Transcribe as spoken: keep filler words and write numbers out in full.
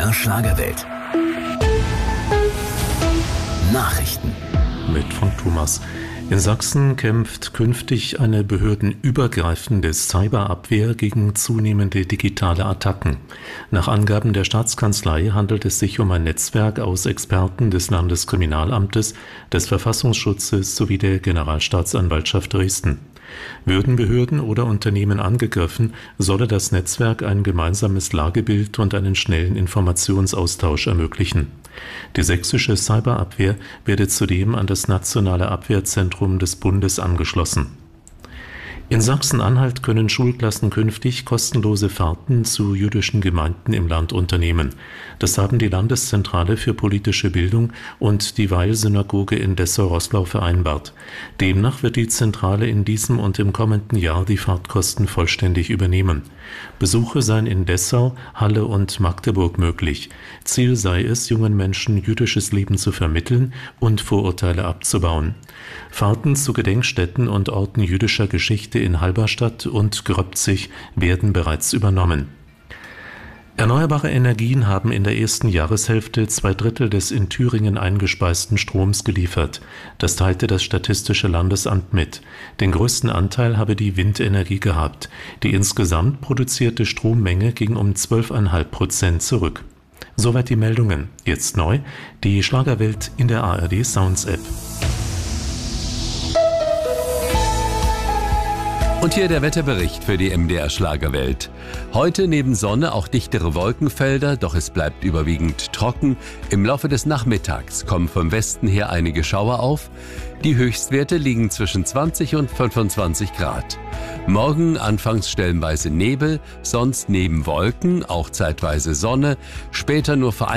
der Schlagerwelt. Nachrichten mit Frank Thomas. In Sachsen kämpft künftig eine behördenübergreifende Cyberabwehr gegen zunehmende digitale Attacken. Nach Angaben der Staatskanzlei handelt es sich um ein Netzwerk aus Experten des Landeskriminalamtes, des Verfassungsschutzes sowie der Generalstaatsanwaltschaft Dresden. Würden Behörden oder Unternehmen angegriffen, solle das Netzwerk ein gemeinsames Lagebild und einen schnellen Informationsaustausch ermöglichen. Die sächsische Cyberabwehr werde zudem an das Nationale Abwehrzentrum des Bundes angeschlossen. In Sachsen-Anhalt können Schulklassen künftig kostenlose Fahrten zu jüdischen Gemeinden im Land unternehmen. Das haben die Landeszentrale für politische Bildung und die Weil-Synagoge in Dessau-Roßlau vereinbart. Demnach wird die Zentrale in diesem und im kommenden Jahr die Fahrtkosten vollständig übernehmen. Besuche seien in Dessau, Halle und Magdeburg möglich. Ziel sei es, jungen Menschen jüdisches Leben zu vermitteln und Vorurteile abzubauen. Fahrten zu Gedenkstätten und Orten jüdischer Geschichte in Halberstadt und Gröbzig werden bereits übernommen. Erneuerbare Energien haben in der ersten Jahreshälfte zwei Drittel des in Thüringen eingespeisten Stroms geliefert. Das teilte das Statistische Landesamt mit. Den größten Anteil habe die Windenergie gehabt. Die insgesamt produzierte Strommenge ging um zwölf Komma fünf Prozent zurück. Soweit die Meldungen. Jetzt neu, die Schlagerwelt in der A R D Sounds App. Und hier der Wetterbericht für die M D R Schlagerwelt. Heute neben Sonne auch dichtere Wolkenfelder, doch es bleibt überwiegend trocken. Im Laufe des Nachmittags kommen vom Westen her einige Schauer auf. Die Höchstwerte liegen zwischen zwanzig und fünfundzwanzig Grad. Morgen anfangs stellenweise Nebel, sonst neben Wolken, auch zeitweise Sonne, später nur vereinzelt